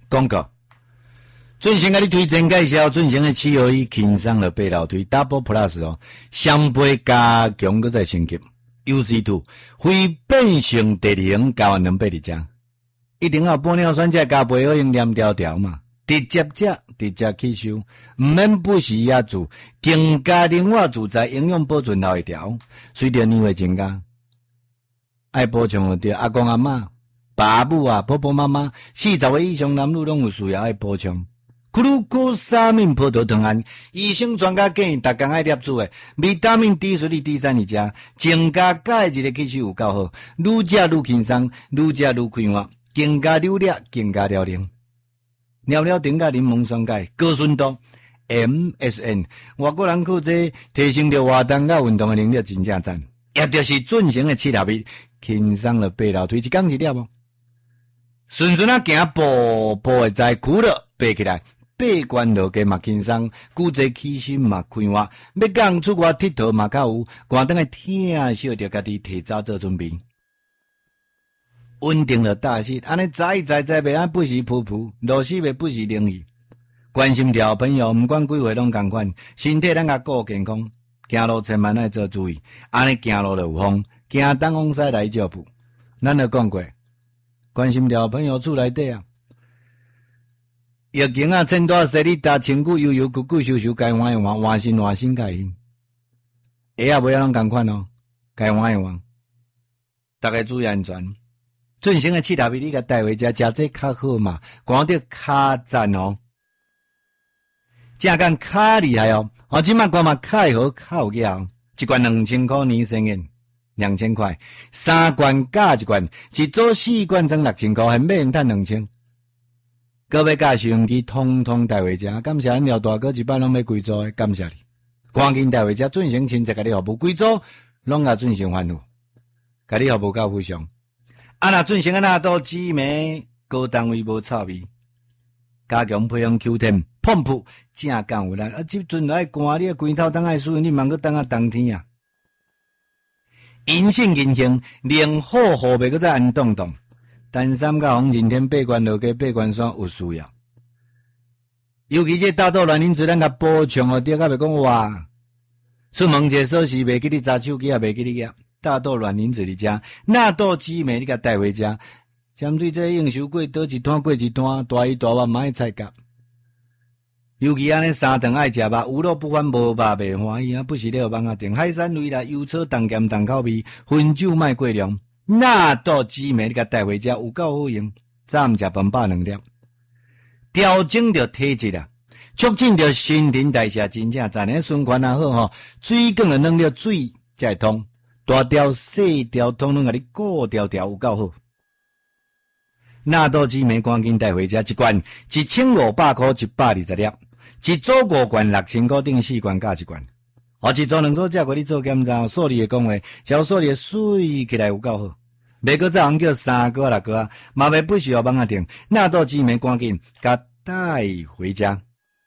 广告。准先甲你推荐介绍准先的7合1轻松的背楼推 Double Plus 哦，双倍加强搁再升级 UC2 非变性第2型加完280只，一定要玻尿酸才加倍好用黏条条嘛，直接吃直接吸收，唔免不时压住，更加灵活自在，营养保存好一条，随着年岁增加，爱补充着阿公阿嬷、爸母啊、婆婆妈妈40岁以上男女拢有需要爱补充。库鲁古沙敏葡萄糖胺，医生专家建议大家爱摄取的维他命 D 水、D3一只，增加钙质的吸收有够好，愈食愈轻松，愈食愈快活，更加流力，更加了灵。尿尿顶甲柠檬酸钙，高纯度 MSN， 外国人靠这提升着活动甲运动的能力，真正赞。也就是准成的7合1，轻松的爬楼梯，一工一粒哦。顺顺啊行步步会在苦了爬起来。爬关落街嘛轻松，骨质起心嘛开活，要讲出外佚佗嘛较有，关灯的听小着家己提早做准备。稳定了大势，安尼在袂安不时噗噗，落势袂不时淋雨。关心条朋友，毋管几岁拢共款，身体咱甲顾健康，行路千万爱做注意，安尼行路就有风，行东往西来照步。咱就讲过，关心条朋友厝内底啊。疫情啊，千大势力搭身躯悠悠久久收收，该换一换，换新换新该新。鞋啊，袂晓拢共款哦，该换一换。大家注意安全。准成的7合1，你甲带回家，食这较好嘛，看到较赞哦。正讲较厉害哦，即摆看嘛较好较有价哦，一罐2000块年生烟，2000块，3罐加一罐，一组4罐装6000块，还免赚2000。各位甲收音机通通带回家，感谢咱廖大哥一摆拢要归组的，感谢你。赶紧带回家，准成亲戚甲你服务归组，拢甲准成欢呼，甲你服务到非常。若准成纳豆紫莓高单位无臭味，加强培养 Q 甜碰扑正干有力。即阵来寒，你规头当爱使用，你茫个当冬天啊。阴性阴性，连好后袂个再安动动。单三甲红景天爬关落街爬关山有需要，尤其这大豆卵磷脂咱甲补充哦，对，甲袂讲哇，出门者锁匙袂记你查手机也袂记你夹，大豆卵磷脂你食，纳豆紫莓你甲带回家，针对这应收过倒一摊过一摊，大鱼大肉嘛爱菜夹，尤其安尼三顿爱食肉，有肉不欢，无肉袂欢喜啊，不是了网啊定海产类啦，油炒重咸重口味，薰酒卖过量。纳豆紫莓你甲带回家有够好用，早午食饭饱2粒，调整着体质啊，促进着新陈代谢，真正赞诶，循环也好吼，水管的能力水才会通，大条细条统统甲你顾条条有够好。纳豆紫莓赶紧带回家，一罐1500块120粒，一组5罐6000块，顶4罐加1罐。一组2组食过你做检查，数字会讲话，只要数字水起来有够好，袂搁再人叫3个6个啊，嘛袂不需要网啊定，纳豆紫莓赶紧甲带回家。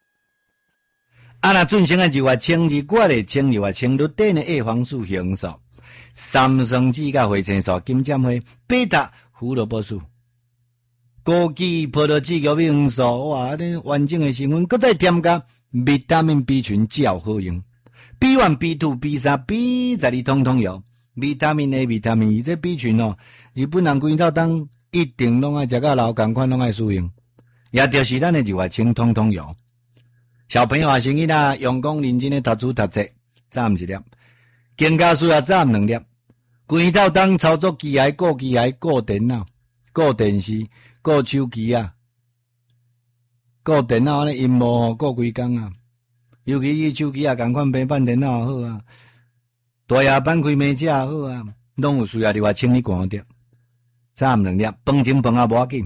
若准成的日月清，日月的清，日月清，绿碘的叶黄素、红素、三酸酯甲花青素、金针花、贝塔胡萝卜素、枸杞、葡萄籽、玉米黄素，哇，这完整的成分，搁再添加维他命 B 群，较好用。B1、B2、B3、B12通通有，维他命 A、维他命 E， 这 B 群哦，日本人规头当一定拢爱食甲老共款，拢爱使用，也就是咱的日月清通通有。小朋友啊，生囡仔用功认真的读书读册，早午1粒，更加需要早午2粒。规头当操作机械、顾机械、顾电脑、顾电视、顾手机啊，顾电脑安尼荧幕哦，顾规工啊。尤其伊手机啊，共款平板电脑也好啊，大夜班开门车也好啊，拢有需要你话请你管着。早午2粒，饭前饭啊无要紧，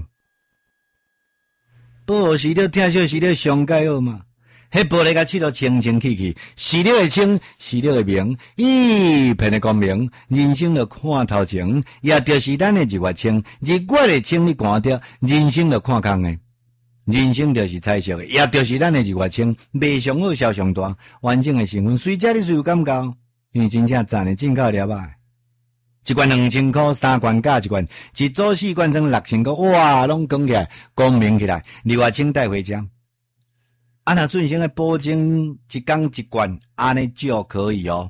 保护视力听小视力上盖好嘛。迄玻璃甲漆都清清气气，视力会清，视力会明，一片的光明，人生就看头前，也就是咱的日月清，日月的清你看着，人生就看空的。人生就是彩色的，也就是咱的日月清，卖上好销上大，完整的成分，随食你随有感觉，因为真正赞的进口了吧。 一罐2000块，3罐加一罐，一组4罐装6000块，哇，拢讲起来光明起来，2外千带回家。啊，那俊生的保证一缸一罐，安尼就可以哦。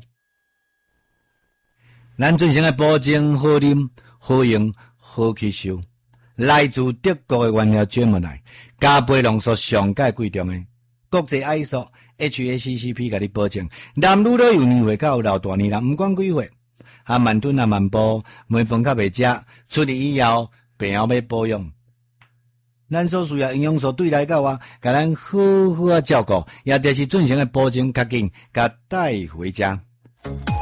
咱俊生的保证好啉、好用、好吸收，来自德国的原料专门来，加倍浓缩上界贵重的，国际 ISO、HACCP 甲你保证，男女都有年岁，较有老大年人，毋管几岁，啊慢吞啊慢步，每饭较袂食，出去以后病后要保养。咱所需要营养素对来到啊，甲咱好好啊照顾，也就是准成的保证较紧，甲带回家。